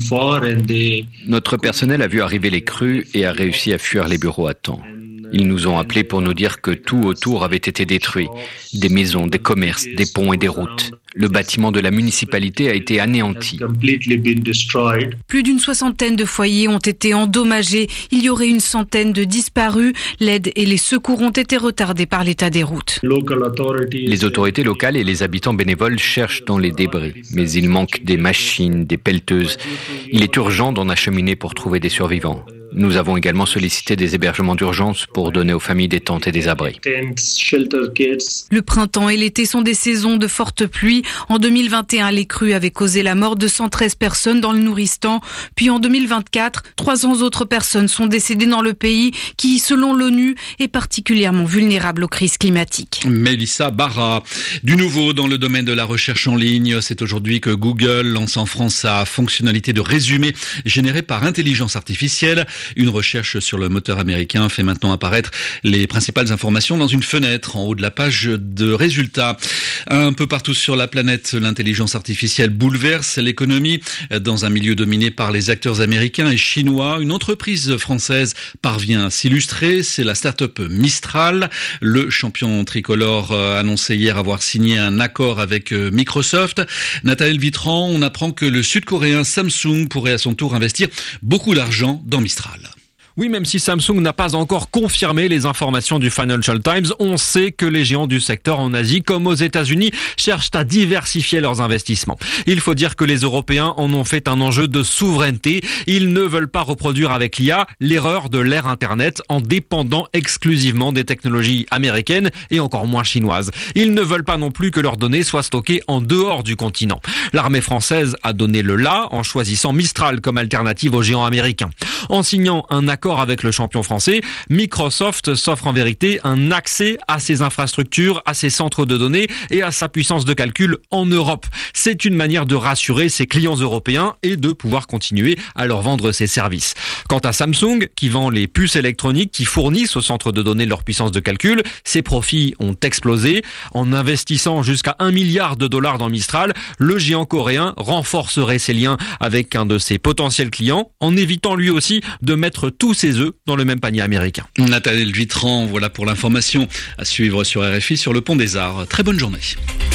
Notre personnel a vu arriver les crues et a réussi à fuir les bureaux à temps. Ils nous ont appelés pour nous dire que tout autour avait été détruit. Des maisons, des commerces, des ponts et des routes. Le bâtiment de la municipalité a été anéanti. Plus d'une soixantaine de foyers ont été endommagés. Il y aurait une centaine de disparus. L'aide et les secours ont été retardés par l'état des routes. Les autorités locales et les habitants bénévoles cherchent dans les débris. Mais il manque des machines, des pelleteuses. Il est urgent d'en acheminer pour trouver des survivants. Nous avons également sollicité des hébergements d'urgence pour donner aux familles des tentes et des abris. Le printemps et l'été sont des saisons de fortes pluies. En 2021, les crues avaient causé la mort de 113 personnes dans le Nouristan. Puis en 2024, 300 autres personnes sont décédées dans le pays qui, selon l'ONU, est particulièrement vulnérable aux crises climatiques. Mélissa Barra. Du nouveau dans le domaine de la recherche en ligne, c'est aujourd'hui que Google lance en France sa fonctionnalité de résumé généré par intelligence artificielle. Une recherche sur le moteur américain fait maintenant apparaître les principales informations dans une fenêtre en haut de la page de résultats. Un peu partout sur la planète, l'intelligence artificielle bouleverse l'économie. Dans un milieu dominé par les acteurs américains et chinois, une entreprise française parvient à s'illustrer. C'est la start-up Mistral. Le champion tricolore annonçait hier avoir signé un accord avec Microsoft. Nathanaël Vitran, on apprend que le sud-coréen Samsung pourrait à son tour investir beaucoup d'argent dans Mistral. Oui, même si Samsung n'a pas encore confirmé les informations du Financial Times, on sait que les géants du secteur en Asie comme aux États-Unis cherchent à diversifier leurs investissements. Il faut dire que les Européens en ont fait un enjeu de souveraineté. Ils ne veulent pas reproduire avec l'IA l'erreur de l'ère Internet en dépendant exclusivement des technologies américaines et encore moins chinoises. Ils ne veulent pas non plus que leurs données soient stockées en dehors du continent. L'armée française a donné le la en choisissant Mistral comme alternative aux géants américains. En signant un accord avec le champion français, Microsoft s'offre en vérité un accès à ses infrastructures, à ses centres de données et à sa puissance de calcul en Europe. C'est une manière de rassurer ses clients européens et de pouvoir continuer à leur vendre ses services. Quant à Samsung, qui vend les puces électroniques qui fournissent aux centres de données leur puissance de calcul, ses profits ont explosé. En investissant jusqu'à $1 milliard dans Mistral, le géant coréen renforcerait ses liens avec un de ses potentiels clients en évitant lui aussi de mettre tous ses œufs dans le même panier américain. Nathanaël Vitran, voilà pour l'information à suivre sur RFI sur le Pont des Arts. Très bonne journée.